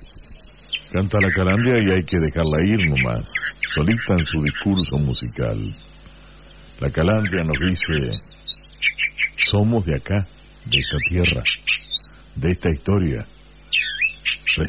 Canta la calandria y hay que dejarla ir nomás, solita en su discurso musical. La calandria nos dice: somos de acá, de esta tierra, de esta historia.